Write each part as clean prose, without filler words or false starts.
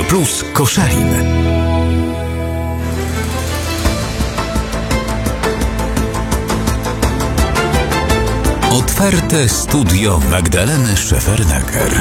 Plus Koszalin. Otwarte studio Magdaleny Szefernaker.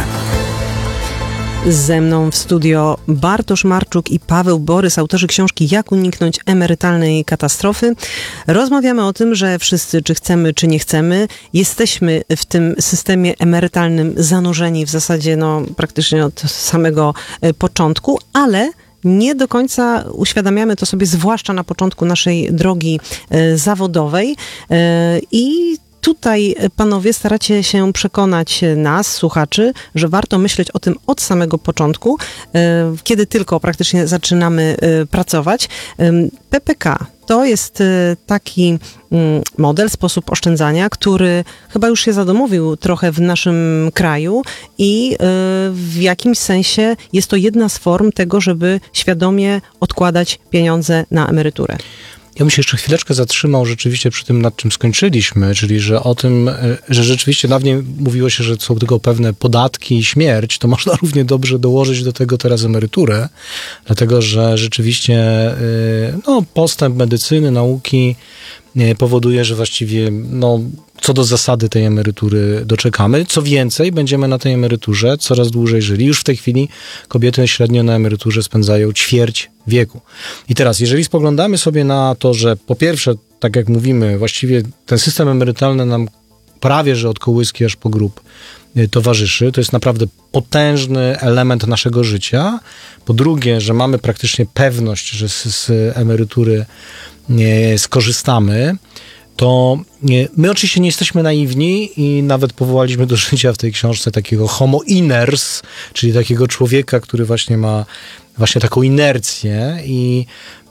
Ze mną w studio Bartosz Marczuk i Paweł Borys, autorzy książki Jak uniknąć emerytalnej katastrofy. Rozmawiamy o tym, że wszyscy, czy chcemy, czy nie chcemy, jesteśmy w tym systemie emerytalnym zanurzeni w zasadzie praktycznie od samego początku, ale nie do końca uświadamiamy to sobie, zwłaszcza na początku naszej drogi zawodowej i tutaj, panowie, staracie się przekonać nas, słuchaczy, że warto myśleć o tym od samego początku, kiedy tylko praktycznie zaczynamy pracować. PPK to jest taki model, sposób oszczędzania, który chyba już się zadomowił trochę w naszym kraju i w jakimś sensie jest to jedna z form tego, żeby świadomie odkładać pieniądze na emeryturę. Ja bym się jeszcze chwileczkę zatrzymał rzeczywiście przy tym, nad czym skończyliśmy, czyli że o tym, że rzeczywiście dawniej mówiło się, że są tylko pewne podatki i śmierć, to można równie dobrze dołożyć do tego teraz emeryturę, dlatego że rzeczywiście postęp medycyny, nauki powoduje, że właściwie co do zasady tej emerytury doczekamy. Co więcej, będziemy na tej emeryturze coraz dłużej żyli. Już w tej chwili kobiety średnio na emeryturze spędzają ćwierć wieku. I teraz, jeżeli spoglądamy sobie na to, że po pierwsze, tak jak mówimy, właściwie ten system emerytalny nam prawie że od kołyski aż po grób towarzyszy. To jest naprawdę potężny element naszego życia. Po drugie, że mamy praktycznie pewność, że z emerytury skorzystamy, to my oczywiście nie jesteśmy naiwni i nawet powołaliśmy do życia w tej książce takiego homo iners, czyli takiego człowieka, który właśnie ma taką inercję i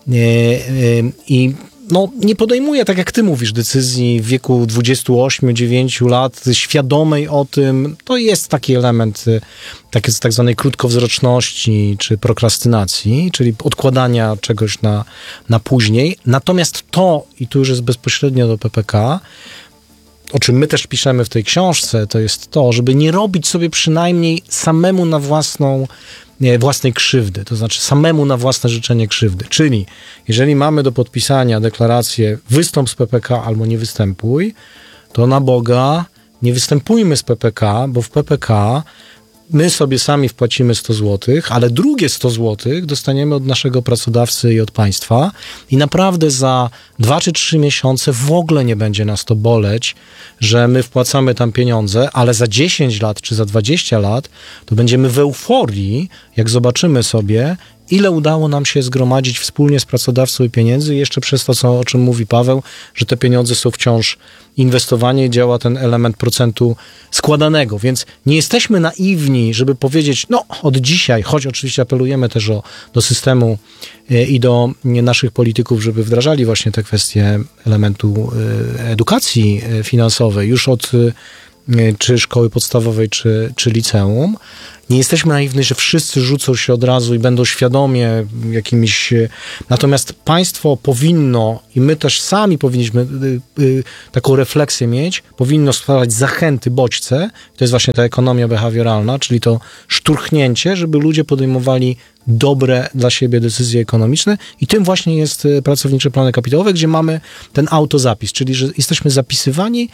nie podejmuje, tak jak ty mówisz, decyzji w wieku 28-9 lat, świadomej o tym. To jest taki element tak zwanej krótkowzroczności czy prokrastynacji, czyli odkładania czegoś na później. Natomiast i tu już jest bezpośrednio do PPK, o czym my też piszemy w tej książce, to jest to, żeby nie robić sobie przynajmniej samemu na własnej krzywdy, to znaczy samemu na własne życzenie krzywdy. Czyli jeżeli mamy do podpisania deklarację wystąp z PPK albo nie występuj, to na Boga nie występujmy z PPK, bo w PPK my sobie sami wpłacimy 100 zł, ale drugie 100 zł dostaniemy od naszego pracodawcy i od państwa i naprawdę za 2 czy 3 miesiące w ogóle nie będzie nas to boleć, że my wpłacamy tam pieniądze, ale za 10 lat czy za 20 lat to będziemy w euforii, jak zobaczymy sobie, ile udało nam się zgromadzić wspólnie z pracodawcą i pieniędzy i jeszcze przez to, o czym mówi Paweł, że te pieniądze są wciąż inwestowanie i działa ten element procentu składanego. Więc nie jesteśmy naiwni, żeby powiedzieć, od dzisiaj, choć oczywiście apelujemy też do systemu i do naszych polityków, żeby wdrażali właśnie te kwestie elementu edukacji finansowej już od czy szkoły podstawowej, czy liceum. Nie jesteśmy naiwni, że wszyscy rzucą się od razu i będą świadomie jakimiś... Natomiast państwo powinno, i my też sami powinniśmy taką refleksję mieć, powinno stwarzać zachęty, bodźce. To jest właśnie ta ekonomia behawioralna, czyli to szturchnięcie, żeby ludzie podejmowali dobre dla siebie decyzje ekonomiczne i tym właśnie jest pracownicze plany kapitałowe, gdzie mamy ten autozapis, czyli że jesteśmy zapisywani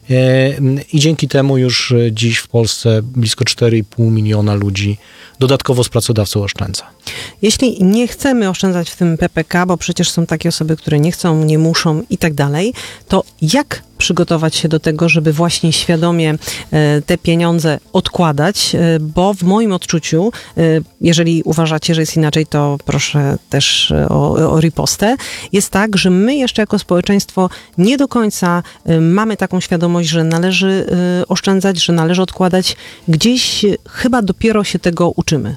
i dzięki temu już dziś w Polsce blisko 4,5 miliona ludzi dodatkowo z pracodawcą oszczędza. Jeśli nie chcemy oszczędzać w tym PPK, bo przecież są takie osoby, które nie chcą, nie muszą i tak dalej, to jak przygotować się do tego, żeby właśnie świadomie te pieniądze odkładać, bo w moim odczuciu, jeżeli uważacie, że jest inaczej, to proszę też o ripostę, jest tak, że my jeszcze jako społeczeństwo nie do końca mamy taką świadomość, że należy oszczędzać, że należy odkładać. Gdzieś chyba dopiero się tego uczymy.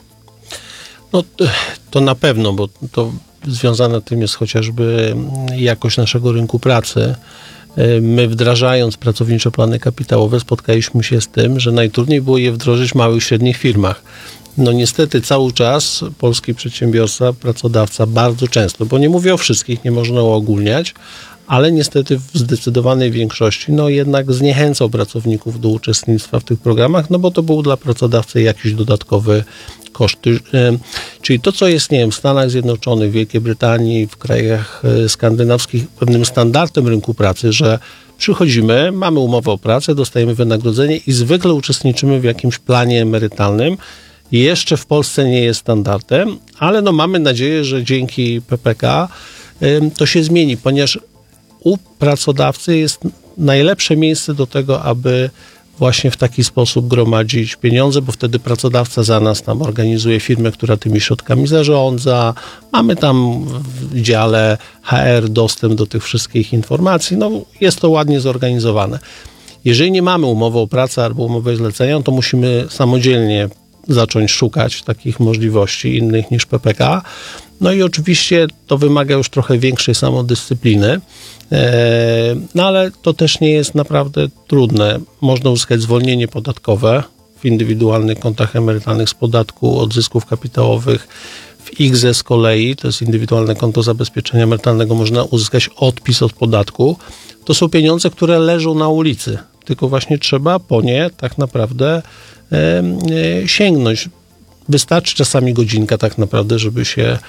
To na pewno, bo to związane tym jest chociażby jakość naszego rynku pracy. My wdrażając pracownicze plany kapitałowe spotkaliśmy się z tym, że najtrudniej było je wdrożyć w małych i średnich firmach. Niestety cały czas polski przedsiębiorca, pracodawca bardzo często, bo nie mówię o wszystkich, nie można uogólniać, ale niestety w zdecydowanej większości jednak zniechęcał pracowników do uczestnictwa w tych programach, bo to był dla pracodawcy jakiś dodatkowy koszt. Czyli to, co jest, nie wiem, w Stanach Zjednoczonych, w Wielkiej Brytanii, w krajach skandynawskich pewnym standardem rynku pracy, że przychodzimy, mamy umowę o pracę, dostajemy wynagrodzenie i zwykle uczestniczymy w jakimś planie emerytalnym. Jeszcze w Polsce nie jest standardem, ale no mamy nadzieję, że dzięki PPK to się zmieni, ponieważ u pracodawcy jest najlepsze miejsce do tego, aby właśnie w taki sposób gromadzić pieniądze, bo wtedy pracodawca za nas tam organizuje firmę, która tymi środkami zarządza. Mamy tam w dziale HR dostęp do tych wszystkich informacji. No, jest to ładnie zorganizowane. Jeżeli nie mamy umowy o pracę albo umowy zlecenia, to musimy samodzielnie zacząć szukać takich możliwości innych niż PPK. No i oczywiście to wymaga już trochę większej samodyscypliny, no ale to też nie jest naprawdę trudne. Można uzyskać zwolnienie podatkowe w indywidualnych kontach emerytalnych z podatku od zysków kapitałowych. W IKZE z kolei, to jest indywidualne konto zabezpieczenia emerytalnego, można uzyskać odpis od podatku. To są pieniądze, które leżą na ulicy, tylko właśnie trzeba po nie tak naprawdę sięgnąć. Wystarczy czasami godzinka tak naprawdę, żeby się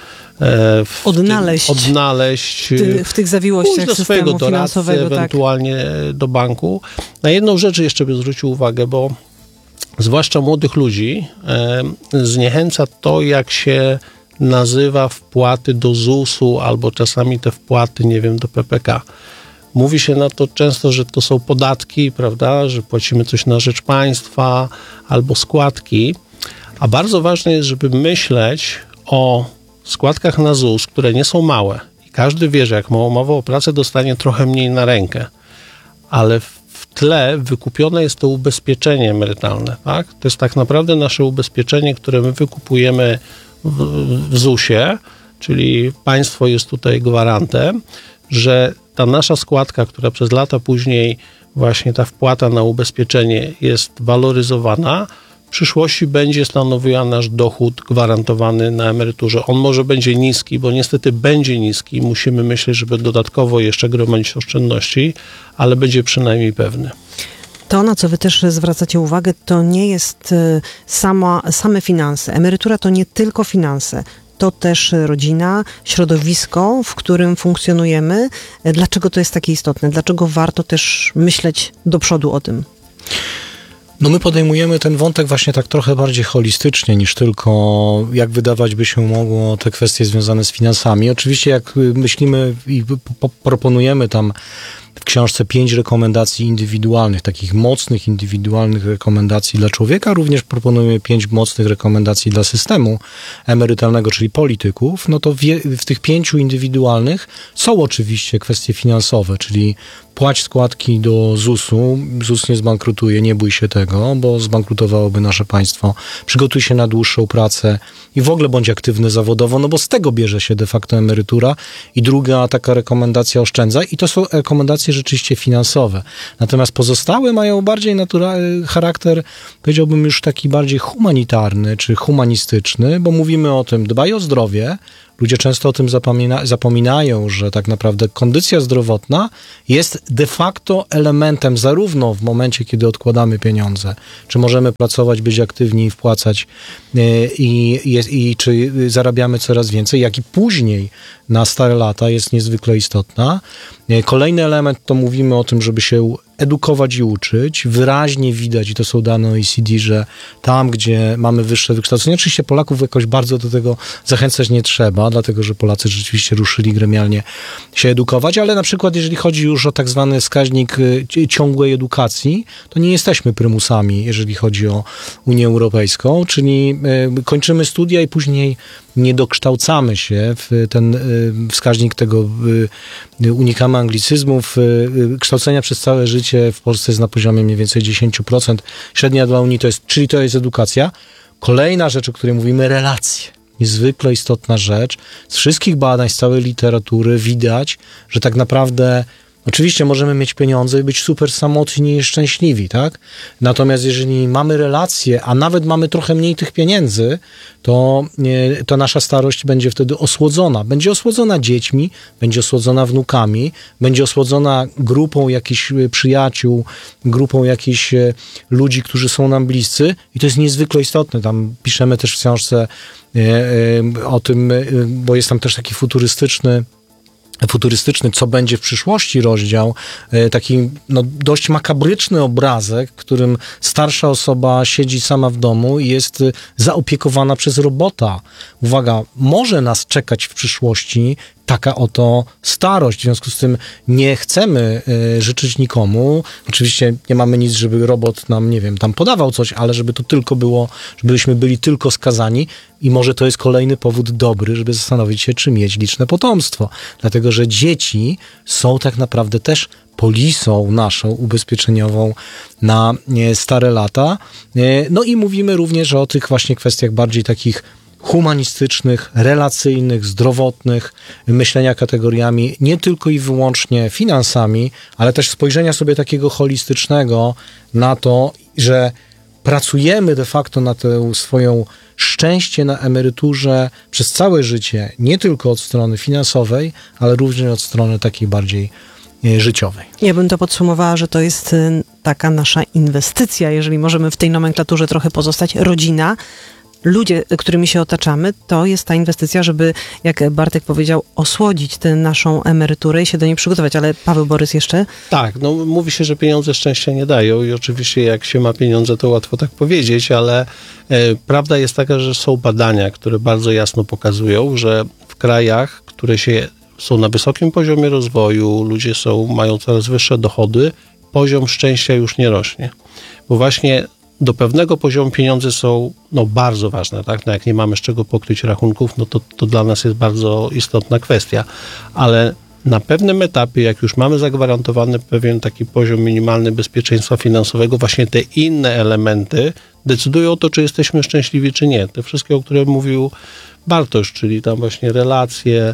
odnaleźć w tych zawiłościach do swojego systemu doradcy, finansowego. ewentualnie do banku. Na jedną rzecz jeszcze bym zwrócił uwagę, bo zwłaszcza młodych ludzi zniechęca to, jak się nazywa wpłaty do ZUS-u albo czasami te wpłaty, nie wiem, do PPK. Mówi się na to często, że to są podatki, prawda, że płacimy coś na rzecz państwa albo składki, a bardzo ważne jest, żeby myśleć o składkach na ZUS, które nie są małe. I każdy wie, że jak ma umowę o pracę, dostanie trochę mniej na rękę, ale w tle wykupione jest to ubezpieczenie emerytalne, tak? To jest tak naprawdę nasze ubezpieczenie, które my wykupujemy w ZUS-ie, czyli państwo jest tutaj gwarantem, że ta nasza składka, która przez lata później właśnie ta wpłata na ubezpieczenie jest waloryzowana, w przyszłości będzie stanowiła nasz dochód gwarantowany na emeryturze. On może będzie niski, bo niestety będzie niski. Musimy myśleć, żeby dodatkowo jeszcze gromadzić oszczędności, ale będzie przynajmniej pewny. To, na co wy też zwracacie uwagę, to nie jest same finanse. Emerytura to nie tylko finanse. To też rodzina, środowisko, w którym funkcjonujemy. Dlaczego to jest takie istotne? Dlaczego warto też myśleć do przodu o tym? No my podejmujemy ten wątek właśnie tak trochę bardziej holistycznie niż tylko, jak wydawać by się mogło, te kwestie związane z finansami. Oczywiście jak myślimy i proponujemy tam w książce 5 rekomendacji indywidualnych, takich mocnych, indywidualnych rekomendacji dla człowieka. Również proponujemy 5 mocnych rekomendacji dla systemu emerytalnego, czyli polityków. No to w tych 5 indywidualnych są oczywiście kwestie finansowe, czyli płać składki do ZUS-u. ZUS nie zbankrutuje, nie bój się tego, bo zbankrutowałoby nasze państwo. Przygotuj się na dłuższą pracę i w ogóle bądź aktywny zawodowo, no bo z tego bierze się de facto emerytura. I druga taka rekomendacja, oszczędzaj. I to są rekomendacje rzeczywiście finansowe. Natomiast pozostałe mają bardziej charakter, powiedziałbym już taki bardziej humanitarny czy humanistyczny, bo mówimy o tym, dbaj o zdrowie. Ludzie często o tym zapominają, że tak naprawdę kondycja zdrowotna jest de facto elementem zarówno w momencie, kiedy odkładamy pieniądze, czy możemy pracować, być aktywni i wpłacać i czy zarabiamy coraz więcej, jak i później na stare lata jest niezwykle istotna. Kolejny element to mówimy o tym, żeby się edukować i uczyć. Wyraźnie widać, i to są dane OECD, że tam, gdzie mamy wyższe wykształcenie, oczywiście Polaków jakoś bardzo do tego zachęcać nie trzeba, dlatego, że Polacy rzeczywiście ruszyli gremialnie się edukować, ale na przykład jeżeli chodzi już o tak zwany wskaźnik ciągłej edukacji, to nie jesteśmy prymusami, jeżeli chodzi o Unię Europejską, czyli kończymy studia i później nie dokształcamy się w ten wskaźnik tego, unikamy anglicyzmów, kształcenia przez całe życie w Polsce jest na poziomie mniej więcej 10%. Średnia dla Unii to jest edukacja. Kolejna rzecz, o której mówimy, relacje. Niezwykle istotna rzecz. Z wszystkich badań, z całej literatury widać, że tak naprawdę Oczywiście możemy mieć pieniądze i być super samotni i szczęśliwi, tak? Natomiast jeżeli mamy relacje, a nawet mamy trochę mniej tych pieniędzy, to nasza starość będzie wtedy osłodzona. Będzie osłodzona dziećmi, będzie osłodzona wnukami, będzie osłodzona grupą jakichś przyjaciół, grupą jakichś ludzi, którzy są nam bliscy i to jest niezwykle istotne. Tam piszemy też w książce o tym, bo jest tam też taki futurystyczny, co będzie w przyszłości rozdział, taki dość makabryczny obrazek, w którym starsza osoba siedzi sama w domu i jest zaopiekowana przez robota. Uwaga, może nas czekać w przyszłości taka oto starość. W związku z tym nie chcemy życzyć nikomu. Oczywiście nie mamy nic, żeby robot nam, nie wiem, tam podawał coś, ale żeby to tylko było, żebyśmy byli tylko skazani i może to jest kolejny powód dobry, żeby zastanowić się, czy mieć liczne potomstwo. Dlatego, że dzieci są tak naprawdę też polisą naszą ubezpieczeniową na stare lata. No i mówimy również o tych właśnie kwestiach bardziej takich humanistycznych, relacyjnych, zdrowotnych, myślenia kategoriami nie tylko i wyłącznie finansami, ale też spojrzenia sobie takiego holistycznego na to, że pracujemy de facto na tę swoją szczęście na emeryturze przez całe życie, nie tylko od strony finansowej, ale również od strony takiej bardziej życiowej. Ja bym to podsumowała, że to jest taka nasza inwestycja, jeżeli możemy w tej nomenklaturze trochę pozostać, rodzina, ludzie, którymi się otaczamy, to jest ta inwestycja, żeby, jak Bartek powiedział, osłodzić tę naszą emeryturę i się do niej przygotować. Ale Paweł Borys jeszcze? Tak, mówi się, że pieniądze szczęścia nie dają i oczywiście jak się ma pieniądze, to łatwo tak powiedzieć, ale prawda jest taka, że są badania, które bardzo jasno pokazują, że w krajach, które są na wysokim poziomie rozwoju, ludzie mają coraz wyższe dochody, poziom szczęścia już nie rośnie. Bo właśnie do pewnego poziomu pieniądze są bardzo ważne, tak? Jak nie mamy z czego pokryć rachunków, to dla nas jest bardzo istotna kwestia. Ale na pewnym etapie, jak już mamy zagwarantowany pewien taki poziom minimalny bezpieczeństwa finansowego, właśnie te inne elementy decydują o to, czy jesteśmy szczęśliwi, czy nie. Te wszystkie, o których mówił Bartosz, czyli tam właśnie relacje,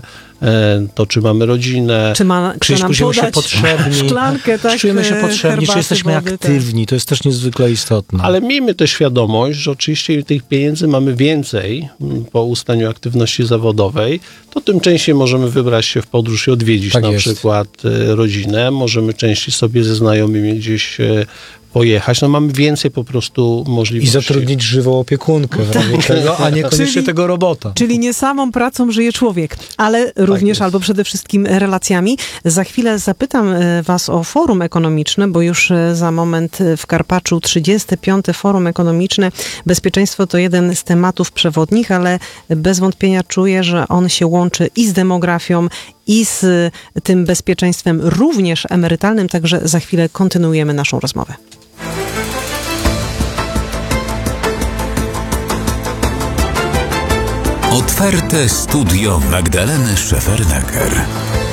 to czy mamy rodzinę, czy czujemy się potrzebni, szklankę, tak, czujemy się potrzebni, czy jesteśmy wody, aktywni, tak. To jest też niezwykle istotne. Ale miejmy też świadomość, że oczywiście tych pieniędzy mamy więcej po ustaniu aktywności zawodowej, to tym częściej możemy wybrać się w podróż i odwiedzić tak na jest. przykład rodzinę, możemy częściej sobie ze znajomymi gdzieś pojechać, mamy więcej po prostu możliwości. I zatrudnić żywą opiekunkę, a niekoniecznie tego robota. Czyli nie samą pracą żyje człowiek, ale również albo przede wszystkim relacjami. Za chwilę zapytam was o forum ekonomiczne, bo już za moment w Karpaczu 35. Forum ekonomiczne. Bezpieczeństwo to jeden z tematów przewodnich, ale bez wątpienia czuję, że on się łączy i z demografią, i z tym bezpieczeństwem również emerytalnym, także za chwilę kontynuujemy naszą rozmowę. Otwarte studio Magdaleny Szefernaker.